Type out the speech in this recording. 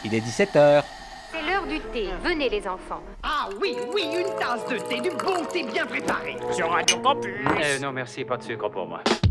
Il est 17h. C'est l'heure du thé. Venez les enfants. Ah oui, oui, une tasse de thé, du bon thé bien préparé. Sur Radio Campus. Non, merci, pas de sucre pour moi.